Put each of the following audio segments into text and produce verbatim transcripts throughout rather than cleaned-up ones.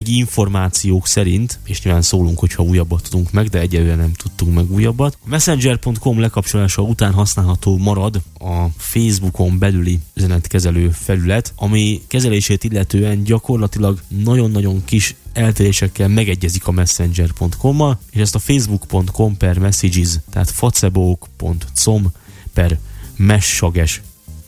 jelenlegi információk szerint, és nyilván szólunk, hogyha újabbat tudunk meg, de egyelőre nem tudtunk meg újabbat, a messenger pont com lekapcsolása után használható marad a Facebookon belüli üzenetkezelő felület, ami kezelését illetően gyakorlatilag nagyon-nagyon kis eltérésekkel megegyezik a messenger pont com-mal, és ezt a facebook pont com per messages, tehát facebook pont com per messages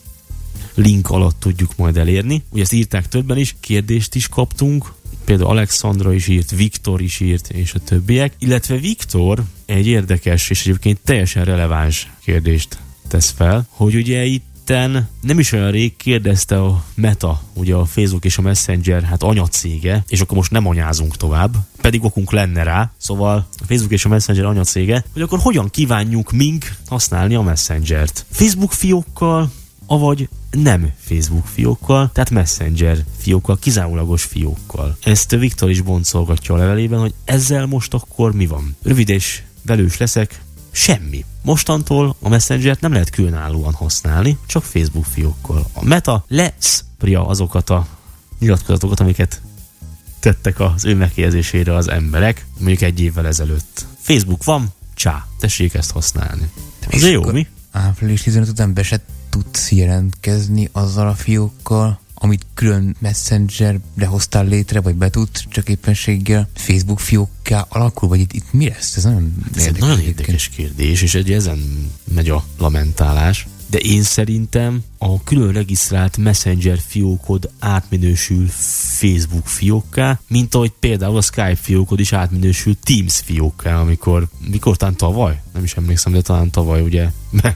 link alatt tudjuk majd elérni. Ugye ezt írták többen is, kérdést is kaptunk, például Alexandra is írt, Viktor is írt, és a többiek, illetve Viktor egy érdekes és egyébként teljesen releváns kérdést tesz fel, hogy ugye itt nem is olyan rég kérdezte a Meta, ugye a Facebook és a Messenger, hát anyacége, és akkor most nem anyázunk tovább, pedig okunk lenne rá, szóval a Facebook és a Messenger anyacége, hogy akkor hogyan kívánjuk mink használni a Messengert. Facebook fiókkal, avagy nem Facebook fiókkal, tehát Messenger fiókkal, kizárólagos fiókkal. Ezt Viktor is boncolgatja a levelében, hogy ezzel most akkor mi van. Rövid és velős leszek, semmi. Mostantól a Messengert nem lehet különállóan használni, csak Facebook fiókkal. A Meta leszpria azokat a nyilatkozatokat, amiket tettek az ő megkérdezésére az emberek, mondjuk egy évvel ezelőtt. Facebook van, csá, tessék ezt használni. Ez jó, mi? április tizenötödike után be se tudsz jelentkezni azzal a fiókkal, amit külön Messengerre hoztál létre, vagy betudsz, csak éppenséggel Facebook fiókká alakul, vagy itt, itt mi lesz? Ez nagyon Ez egy nagyon érdekes kérdés, és egy ezen megy a lamentálás. De én szerintem a külön regisztrált Messenger fiókod átminősül Facebook fiókká, mint ahogy például a Skype fiókod is átminősül Teams fiókká, amikor, mikor talán tavaly? Nem is emlékszem, de talán tavaly ugye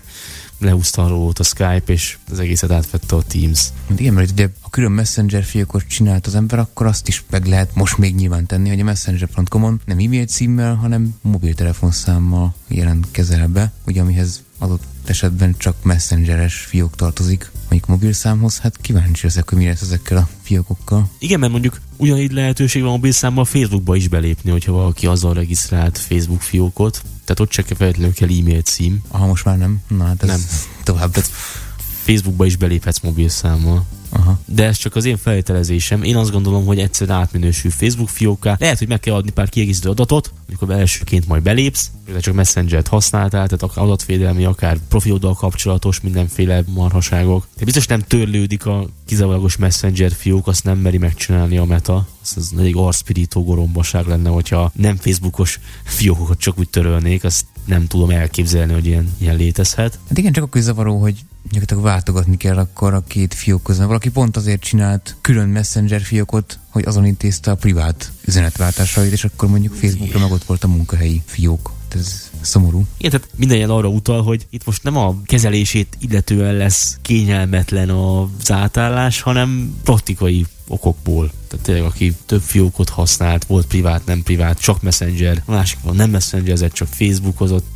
lehúzta arról a Skype, és az egészet átvette a Teams. Igen, mert ugye a külön Messenger fiókot csinált az ember, akkor azt is meg lehet most még nyilván tenni, hogy a messenger pont com-on nem e-mail címmel, hanem mobiltelefonszámmal jelentkezel be, ugye amihez adott esetben csak messengeres fiók tartozik, mondjuk mobilszámhoz, hát kíváncsi leszek, hogy mi lesz ezekkel a fiókokkal. Igen, mert mondjuk ugyanígy lehetőség van mobilszámmal Facebookba is belépni, hogyha valaki azzal regisztrált Facebook fiókot, tehát ott csak feltétlenül kell e-mail cím. Aha, most már nem. Na hát ez nem. Tovább. Tehát Facebookba is beléphetsz mobilszámmal. Aha. De ez csak az én feltételezésem. Én azt gondolom, hogy egyszerűen átminősül Facebook fiókká. Lehet, hogy meg kell adni pár kiegészítő adatot, amikor elsőként majd belépsz, de csak Messengert használtál, tehát akár adatvédelmi, akár profiloddal kapcsolatos mindenféle marhaságok. De biztos nem törlődik a kizárólagos Messenger fiók, azt nem meri megcsinálni a Meta. Ez egy arcpirító gorombaság lenne, hogyha nem Facebookos fiókokat csak úgy törölnék, azt nem tudom elképzelni, hogy ilyen, ilyen létezhet. Hát igen, csak akkor zavaró, hogy gyakorlatilag váltogatni kell akkor a két fiók közben. Valaki pont azért csinált külön Messenger fiókot, hogy azon intézte a privát üzenetváltásait, és akkor mondjuk Facebookra meg ott volt a munkahelyi fiók. Ez szomorú. Igen, tehát minden jel arra utal, hogy itt most nem a kezelését illetően lesz kényelmetlen az átállás, hanem praktikai okokból. Tehát tényleg, aki több fiókot használt, volt privát, nem privát, csak Messenger, a másik van nem Messenger, ezért csak Facebookozott.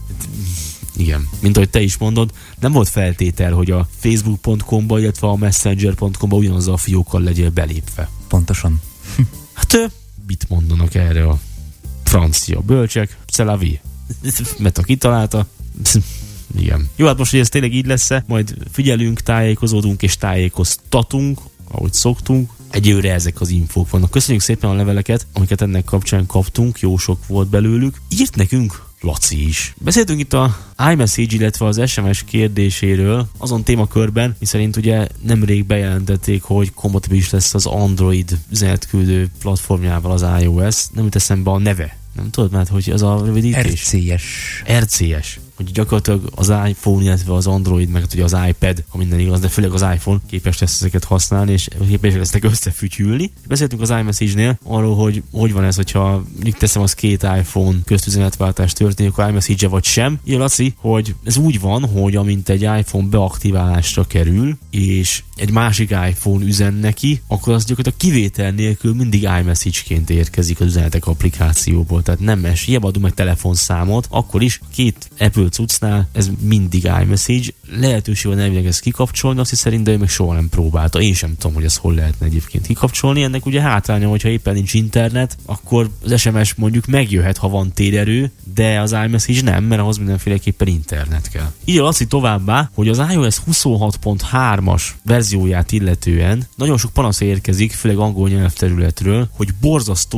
Igen, mint ahogy te is mondod, nem volt feltétel, hogy a facebook pont com-ba, illetve a messenger pont com-ba ugyanazzal a fiókkal legyél belépve. Pontosan. Hát mit mondanak erre a francia bölcsek? C'est la vie. Meta kitalálta. Igen. Jó, hát most, hogy ez tényleg így lesz-e, majd figyelünk, tájékozódunk és tájékoztatunk, ahogy szoktunk. Egyőre ezek az infók vannak. Köszönjük szépen a leveleket, amiket ennek kapcsán kaptunk, jó sok volt belőlük. Írt nekünk Laci is. Beszéltünk itt a iMessage, illetve az es em es kérdéséről, azon témakörben, miszerint ugye nemrég bejelentették, hogy kompatibilis lesz az Android üzenetküldő platformjával az iOS. Nem jut eszembe a neve. Nem tudod, mert hogy az a rövidítés? er cé es. er cé es. Hogy gyakorlatilag az iPhone, illetve az Android, meg ugye az iPad, ha minden igaz, de főleg az iPhone képes lesz ezeket használni, és képes lesznek összefütyülni. Beszéltünk az iMessage-nél arról, hogy hogy van ez, hogyha mondjuk teszem, az két iPhone köztüzenetváltás történik, akkor iMessage-e vagy sem. Ilyen Laci, hogy ez úgy van, hogy amint egy iPhone beaktiválásra kerül, és egy másik iPhone üzen neki, akkor az gyakorlatilag kivétel nélkül mindig iMessage-ként érkezik az üzenetek applikációból. Tehát nem es, hiába adunk meg telefonszámot, akkor is két Apple cuccnál ez mindig iMessage. Lehetőség van elvileg ezt kikapcsolni, azt szerint, de ő meg soha nem próbálta. Én sem tudom, hogy ezt hol lehetne egyébként kikapcsolni. Ennek ugye hátránya, hogyha éppen nincs internet, akkor az es em es mondjuk megjöhet, ha van térerő, de az iMessage nem, mert ahhoz mindenféleképpen internet kell. Így a Laci továbbá, hogy az iOS huszonhat pont hármas verzióját illetően nagyon sok panasz érkezik, főleg angol nyelvterületről, hogy borzasztó